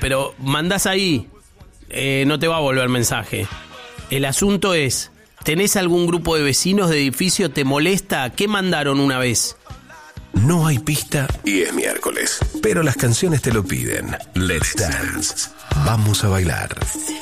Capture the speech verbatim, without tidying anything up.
pero mandás ahí, eh, no te va a volver mensaje. El asunto es, ¿tenés algún grupo de vecinos de edificio? ¿Te molesta? ¿Qué mandaron una vez? No hay pista y es miércoles, pero las canciones te lo piden. Let's Dance. Vamos a bailar.